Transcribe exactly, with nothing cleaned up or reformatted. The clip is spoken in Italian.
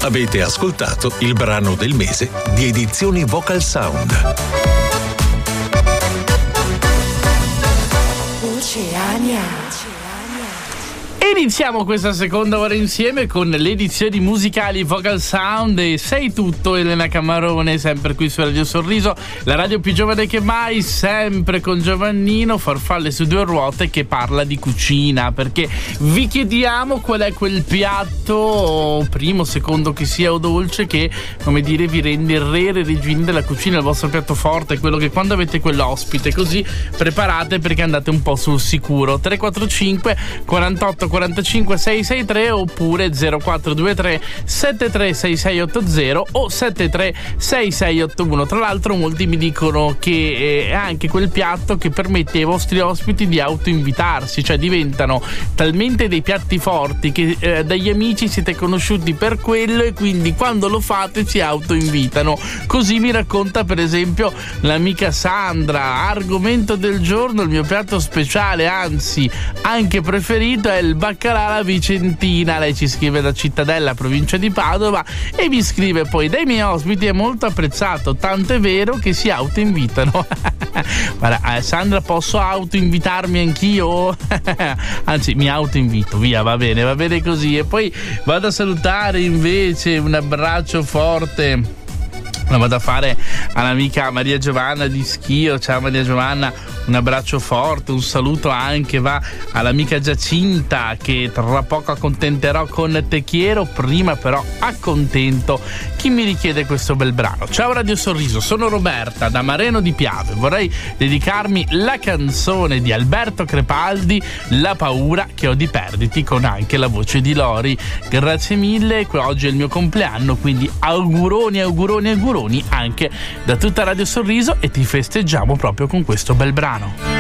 Avete ascoltato il brano del mese di Edizioni Vocal Sound. Oceania. Iniziamo questa seconda ora insieme con le edizioni musicali Vocal Sound e Sei Tutto. Elena Camarone, sempre qui su Radio Sorriso, la radio più giovane che mai, sempre con Giovannino, farfalle su due ruote, che parla di cucina, perché vi chiediamo qual è quel piatto, primo, secondo che sia o dolce, che, come dire, vi rende il re e regina della cucina, il vostro piatto forte, quello che quando avete quell'ospite così preparate perché andate un po' sul sicuro. Tre quattro cinque quarantotto quarantacinque sei sei tre oppure zero quattro due tre sette tre sei sei otto zero o sette tre sei sei otto uno. Tra l'altro molti mi dicono che è anche quel piatto che permette ai vostri ospiti di autoinvitarsi, cioè diventano talmente dei piatti forti che eh, dagli amici siete conosciuti per quello e quindi quando lo fate si autoinvitano. Così mi racconta per esempio l'amica Sandra: argomento del giorno, il mio piatto speciale, anzi anche preferito, è il baccalà alla vicentina. Lei ci scrive da Cittadella, provincia di Padova, e mi scrive poi: dai miei ospiti è molto apprezzato, tanto è vero che si autoinvitano. Guarda, eh, Sandra, posso autoinvitarmi anch'io? Anzi, mi autoinvito, via, va bene, va bene così. E poi vado a salutare invece, un abbraccio forte lo vado a fare all'amica Maria Giovanna di Schio. Ciao Maria Giovanna, un abbraccio forte, un saluto anche va all'amica Giacinta, che tra poco accontenterò con Te Quiero. Prima però accontento chi mi richiede questo bel brano. Ciao Radio Sorriso, sono Roberta da Mareno di Piave, vorrei dedicarmi la canzone di Alberto Crepaldi, La paura che ho di perderti, con anche la voce di Lori. Grazie mille, oggi è il mio compleanno, quindi auguroni, auguroni, auguroni anche da tutta Radio Sorriso, e ti festeggiamo proprio con questo bel brano.